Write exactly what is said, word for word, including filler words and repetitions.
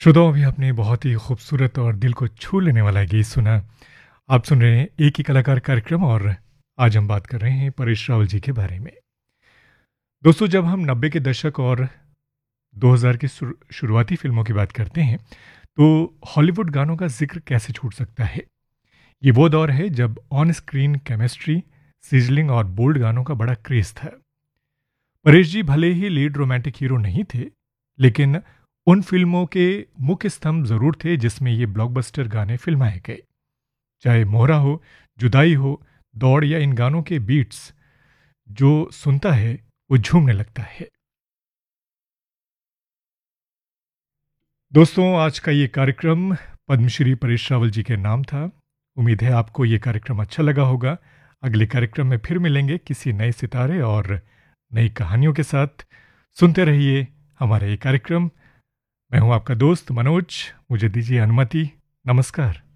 श्रोताओं, अभी आपने बहुत ही खूबसूरत और दिल को छू लेने वाला गीत सुना। आप सुन रहे हैं एक ही कलाकार कार्यक्रम और आज हम बात कर रहे हैं परेश रावल जी के बारे में। दोस्तों, जब हम नब्बे के दशक और दो हज़ार की शुरू शुरुआती फ़िल्मों की बात करते हैं, तो हॉलीवुड गानों का ज़िक्र कैसे छूट सकता है। ये वो दौर है जब ऑन स्क्रीन केमिस्ट्री, सिज़लिंग और बोल्ड गानों का बड़ा क्रेज़ था। परेश जी भले ही लीड रोमांटिक हीरो नहीं थे, लेकिन उन फ़िल्मों के मुख्य स्तंभ ज़रूर थे जिसमें ये ब्लॉकबस्टर गाने फ़िल्माए गए। चाहे मोहरा हो, जुदाई हो, दौड़ या इन गानों के बीट्स जो सुनता है वो झूमने लगता है। दोस्तों, आज का ये कार्यक्रम पद्मश्री परेश रावल जी के नाम था। उम्मीद है आपको ये कार्यक्रम अच्छा लगा होगा। अगले कार्यक्रम में फिर मिलेंगे किसी नए सितारे और नई कहानियों के साथ। सुनते रहिए हमारा ये कार्यक्रम। मैं हूँ आपका दोस्त मनोज। मुझे दीजिए अनुमति। नमस्कार।